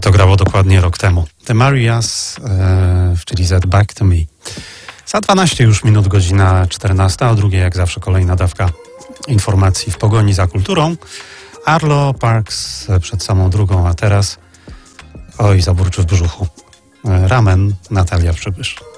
To grało dokładnie rok temu. The Marias, czyli Z Back to Me. Za 12 już minut, godzina 14, a drugie jak zawsze kolejna dawka informacji w pogoni za kulturą. Arlo Parks przed samą drugą, a teraz zaburczy w brzuchu. Ramen, Natalia Przybysz.